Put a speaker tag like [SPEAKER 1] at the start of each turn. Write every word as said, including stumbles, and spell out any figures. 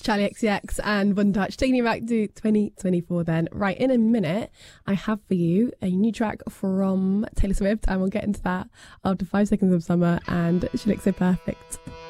[SPEAKER 1] Charlie X C X and One Touch, taking you back to twenty twenty-four then. Right, in a minute, I have for you a new track from Taylor Swift, and we'll get into that after five seconds of summer, and She Looks So Perfect.